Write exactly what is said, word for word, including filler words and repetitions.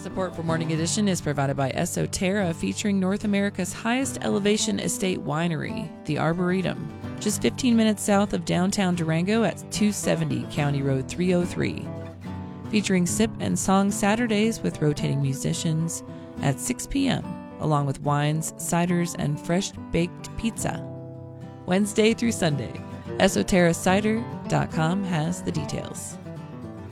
Support for Morning Edition is provided by Esoterra, featuring North America's highest elevation estate winery, the Arboretum, just fifteen minutes south of downtown Durango at two seventy County Road three oh three. Featuring sip and song Saturdays with rotating musicians at six p.m., along with wines, ciders, and fresh baked pizza. Wednesday through Sunday. esoterra cider dot com has the details.